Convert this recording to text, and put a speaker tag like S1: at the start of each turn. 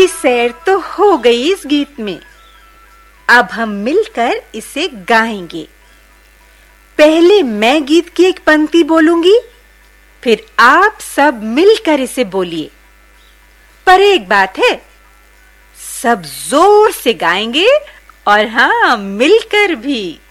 S1: थोड़ी सैर तो हो गई इस गीत में। अब हम मिलकर इसे गाएंगे। पहले मैं गीत की एक पंक्ति बोलूंगी, फिर आप सब मिलकर इसे बोलिए। पर एक बात है, सब जोर से गाएंगे और हाँ, मिलकर भी।